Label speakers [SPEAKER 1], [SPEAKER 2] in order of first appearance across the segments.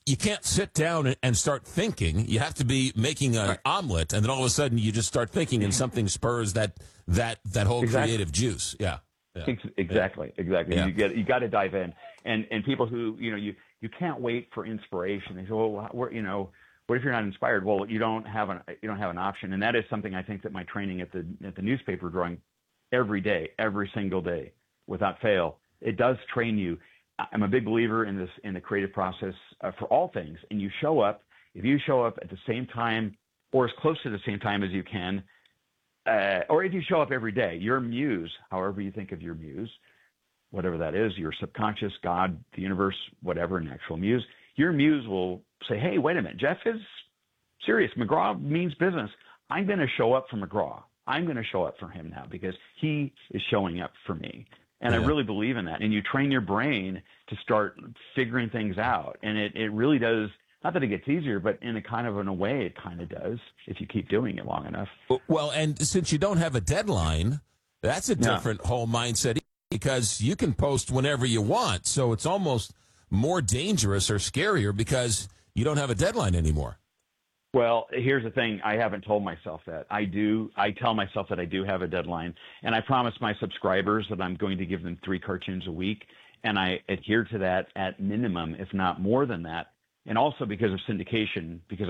[SPEAKER 1] you can't sit down and start thinking. You have to be making an omelet, and then all of a sudden you just start thinking, and something spurs that whole creative juice. Yeah.
[SPEAKER 2] Exactly.
[SPEAKER 1] Yeah.
[SPEAKER 2] You got to dive in, and people who you can't wait for inspiration. They say, well, what if you're not inspired? Well, you don't have an option, and that is something I think that my training at the newspaper drawing every day, every single day, without fail, it does train you. I'm a big believer in the creative process for all things, and if you show up at the same time or as close to the same time as you can. Or if you show up every day, your muse, however you think of your muse, whatever that is, your subconscious, God, the universe, whatever, an actual muse, your muse will say, hey, wait a minute, Jeff is serious. McGraw means business. I'm going to show up for McGraw. I'm going to show up for him now because he is showing up for me. And I really believe in that. And you train your brain to start figuring things out. And it really does. Not that it gets easier, but in a way, it kind of does if you keep doing it long enough.
[SPEAKER 1] Well, and since you don't have a deadline, that's a different whole mindset because you can post whenever you want. So it's almost more dangerous or scarier because you don't have a deadline anymore.
[SPEAKER 2] Well, here's the thing. I haven't told myself that. I do. I tell myself that I do have a deadline, and I promise my subscribers that I'm going to give them 3 cartoons a week, and I adhere to that at minimum, if not more than that. And also because of syndication, because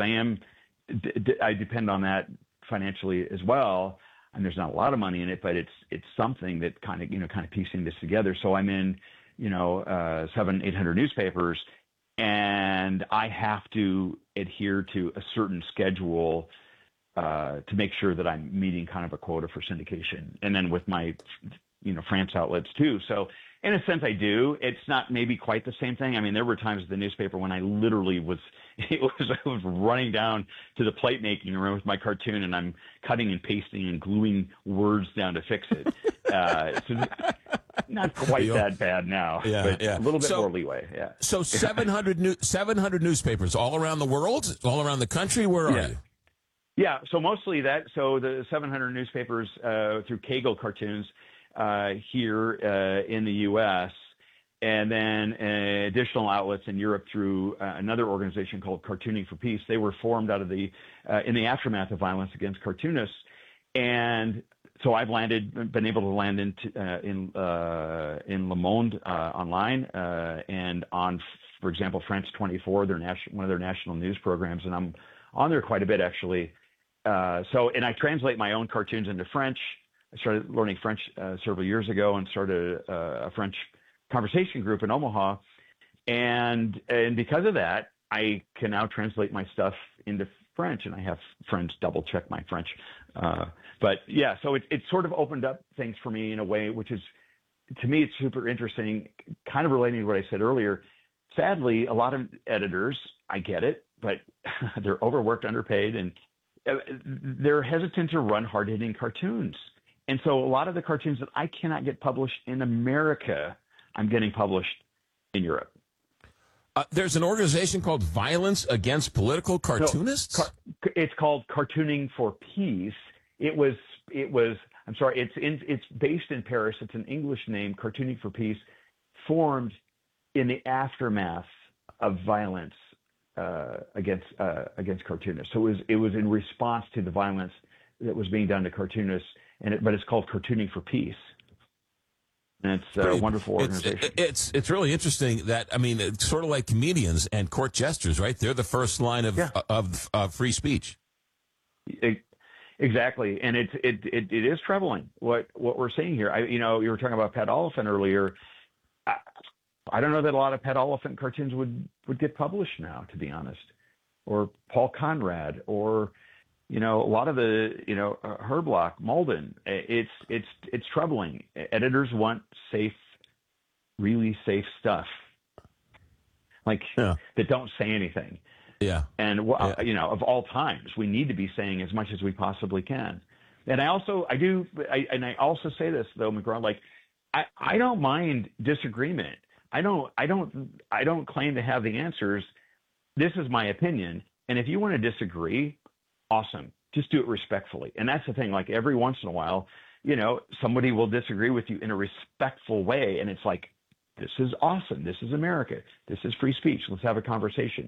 [SPEAKER 2] I depend on that financially as well. And there's not a lot of money in it, but it's something that kind of piecing this together. So I'm in, 700-800 newspapers, and I have to adhere to a certain schedule to make sure that I'm meeting kind of a quota for syndication. And then with my, France outlets too. So in a sense, I do. It's not maybe quite the same thing. I mean, there were times at the newspaper when I literally I was running down to the plate making room with my cartoon, and I'm cutting and pasting and gluing words down to fix it. So not quite that bad now, but a little bit more leeway. Yeah.
[SPEAKER 1] So 700 newspapers all around the world, all around the country. Where are you?
[SPEAKER 2] Yeah. So mostly that. So the 700 newspapers through Kagel Cartoons. Here in the U.S., and then additional outlets in Europe through another organization called Cartooning for Peace. They were formed out of in the aftermath of violence against cartoonists, and so I've been able to land in Le Monde online and on, for example, France 24, one of their national news programs, and I'm on there quite a bit actually. And I translate my own cartoons into French. I started learning French several years ago and started a French conversation group in Omaha. And because of that, I can now translate my stuff into French, and I have friends double check my French. But yeah, so it sort of opened up things for me in a way, which is, to me, it's super interesting, kind of relating to what I said earlier. Sadly, a lot of editors, I get it, but they're overworked, underpaid, and they're hesitant to run hard-hitting cartoons. And so a lot of the cartoons that I cannot get published in America, I'm getting published in Europe.
[SPEAKER 1] There's an organization called Violence Against Political Cartoonists?
[SPEAKER 2] No, it's called Cartooning for Peace. It's based in Paris. It's an English name, Cartooning for Peace, formed in the aftermath of violence against cartoonists. So it was in response to the violence that was being done to cartoonists. But it's called Cartooning for Peace, and it's a wonderful organization.
[SPEAKER 1] It's really interesting that, I mean, it's sort of like comedians and court jesters, right? They're the first line of free speech.
[SPEAKER 2] Exactly, and it is troubling what we're seeing here. You were talking about Pat Oliphant earlier. I don't know that a lot of Pat Oliphant cartoons would get published now, to be honest, or Paul Conrad, or a lot of the, Herblock, Malden. It's troubling. Editors want safe, really safe stuff, that don't say anything.
[SPEAKER 1] Yeah.
[SPEAKER 2] And of all times, we need to be saying as much as we possibly can. And I also say this though, McGraw, I don't mind disagreement. I don't claim to have the answers. This is my opinion, and if you want to disagree, awesome. Just do it respectfully. And that's the thing, every once in a while, somebody will disagree with you in a respectful way. And it's like, this is awesome. This is America. This is free speech. Let's have a conversation.